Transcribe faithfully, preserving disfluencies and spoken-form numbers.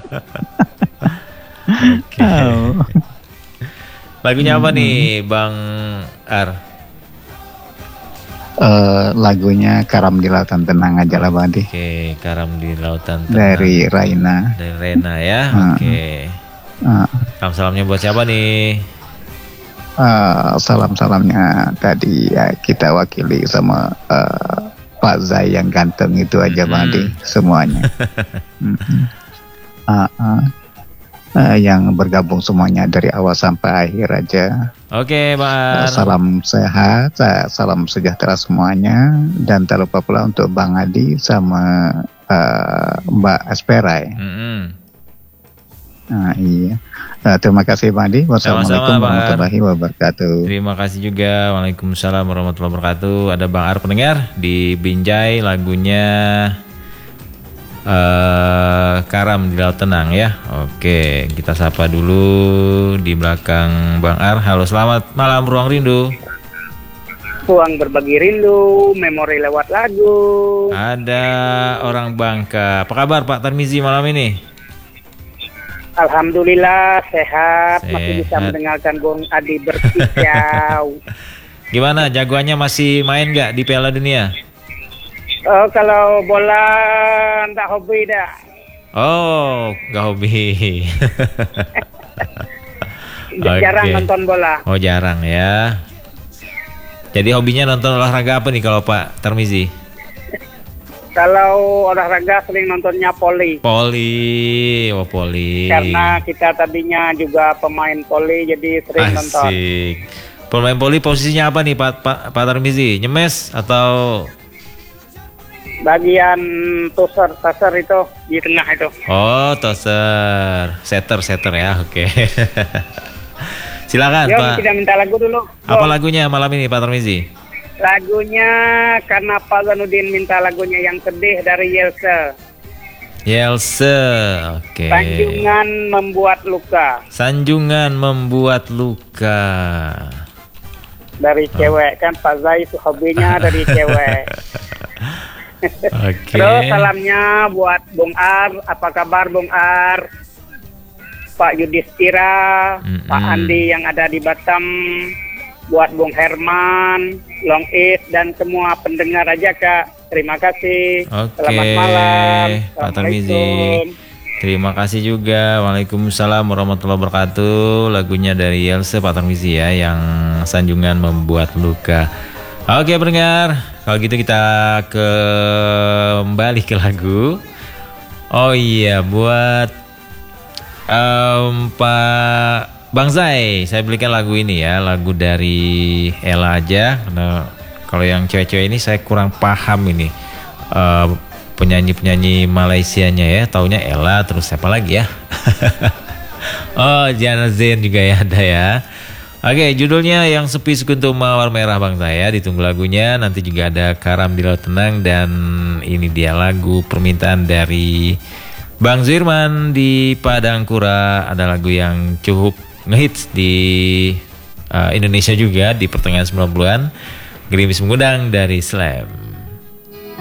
Oke. Oh. Lagunya apa Hmm. nih Bang Ar? Eh, lagunya Karam di Lautan Tenang aja lah Bang Adi. Oke, Karam di Lautan Tenang. Dari Raina. Dari Rena ya. Uh, Oke. uh, Salam salamnya buat siapa nih? uh, Salam-salamnya tadi ya kita wakili sama uh, Pak Zai yang ganteng itu aja Mm-mm. Bang Adi semuanya. Mm-mm. uh, uh, uh, yang bergabung semuanya dari awal sampai akhir aja. Oke, Bang Uh, Ar. salam sehat, uh, salam sejahtera semuanya, dan tak lupa pula untuk Bang Adi sama uh, Mbak Esperai. Mm-mm. Nah, iya. Uh, terima kasih Bang Adi. Wassalamualaikum Sama-sama, Bang Ar. warahmatullahi wabarakatuh. Terima kasih juga. Waalaikumsalam warahmatullahi wabarakatuh. Ada Bang Ar pendengar di Binjai, lagunya uh, Karam di Laut Tenang ya. Oke, kita sapa dulu di belakang Bang Ar. Halo, selamat malam Ruang Rindu. Ruang berbagi rindu, memori lewat lagu. Ada orang Bangka. Apa kabar Pak Tarmizi malam ini? Alhamdulillah sehat, masih bisa Sehat. mendengarkan Bung Adi berkicau. Gimana, jagoannya masih main nggak di Piala Dunia? Oh, kalau bola enggak hobi dah. Oh, nggak hobi. J- Jarang Oke. nonton bola. Oh, jarang ya. Jadi hobinya nonton olahraga apa nih kalau Pak Tarmizi? Kalau olahraga sering nontonnya poli. Poli, oh poli. Karena kita tadinya juga pemain poli, jadi sering nonton. Asik. Pemain poli posisinya apa nih Pak Pak, Pak Tarmizi? Nyemes atau? Bagian toser, toser itu di tengah itu. Oh, toser, setter, setter ya. Oke. Silakan Yo, Pak. kita minta lagu dulu. Apa Bung. lagunya malam ini Pak Tarmizi? Lagunya karena Pak Zanudin minta lagunya yang sedih dari Yelse. Yelse, oke. Sanjungan membuat luka Sanjungan membuat luka. dari cewek kan Pak Zai itu hobinya dari cewek. Oke. Terus salamnya buat Bung Ar, apa kabar Bung Ar? Pak Yudhistira, Mm-mm. Pak Andi yang ada di Batam, buat Bung Herman, Long Is dan semua pendengar aja Kak. Terima kasih. Oke, Selamat malam. Pak Tarmizi. Assalamualaikum. Terima kasih juga. Waalaikumsalam warahmatullahi wabarakatuh. Lagunya dari Yelse Pak Tarmizi ya, yang Sanjungan membuat luka. Oke pendengar, kalau gitu kita kembali ke lagu. Oh iya, buat um, Pak Bang Zai, saya belikan lagu ini ya, lagu dari Ella aja. Karena kalau yang cewek-cewek ini saya kurang paham ini. Uh, penyanyi-penyanyi Malaysianya ya, taunya Ella, terus siapa lagi ya? Oh, Jana Zain juga ya ada ya. Oke, judulnya Yang Sepi Sekuntum Mawar Merah Bang saya. Ditunggu lagunya. Nanti juga ada Karam di Laut Tenang. Dan ini dia lagu permintaan dari Bang Zirman di Padang Kura. Ada lagu yang cukup ngehits di uh, Indonesia juga di pertengahan sembilan puluhan. Gerimis Mengundang dari Slam.